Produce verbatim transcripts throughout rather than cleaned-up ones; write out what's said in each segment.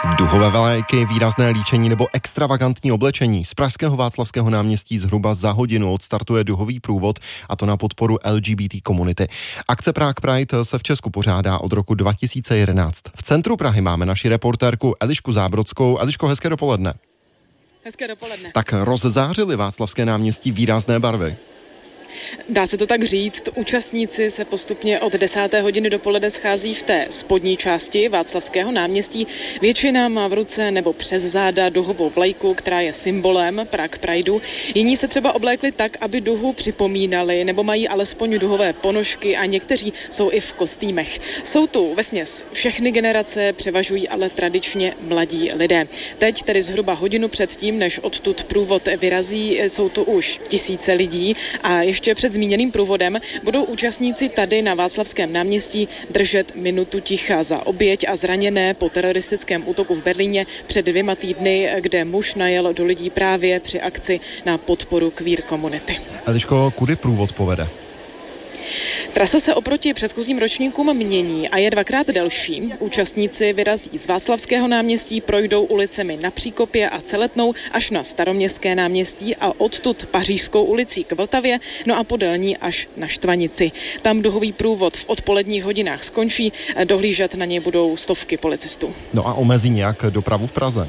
Duhové vlajky, výrazné líčení nebo extravagantní oblečení. Z pražského Václavského náměstí zhruba za hodinu odstartuje duhový průvod, a to na podporu L G B T komunity. Akce Prague Pride se v Česku pořádá od roku dva tisíce jedenáct. V centru Prahy máme naši reportérku Elišku Zábrodskou. Eliško, hezké dopoledne. Hezké dopoledne. Tak rozzářily Václavské náměstí výrazné barvy. Dá se to tak říct, účastníci se postupně od desáté hodiny dopoledne schází v té spodní části Václavského náměstí. Většina má v ruce nebo přes záda duhovou vlajku, která je symbolem Prague Prideu. Jiní se třeba oblékli tak, aby duhu připomínali, nebo mají alespoň duhové ponožky a někteří jsou i v kostýmech. Jsou tu vesměs všechny generace, převažují ale tradičně mladí lidé. Teď, tedy zhruba hodinu předtím, než odtud průvod vyrazí, jsou tu už tisíce lidí a ještě před zmíněným průvodem budou účastníci tady na Václavském náměstí držet minutu ticha za oběť a zraněné po teroristickém útoku v Berlíně před dvěma týdny, kde muž najel do lidí právě při akci na podporu queer komunity. Eliško, kudy průvod povede? Trasa se oproti předchozím ročníkům mění a je dvakrát delší. Účastníci vyrazí z Václavského náměstí, projdou ulicemi na Příkopě a Celetnou až na Staroměstské náměstí a odtud Pařížskou ulicí k Vltavě, no a podél ní až na Štvanici. Tam duhový průvod v odpoledních hodinách skončí, dohlížet na něj budou stovky policistů. No a omezí nějak dopravu v Praze?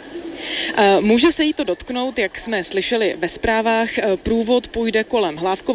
Může se jí to dotknout, jak jsme slyšeli ve zprávách. Průvod půjde kolem Hlávkova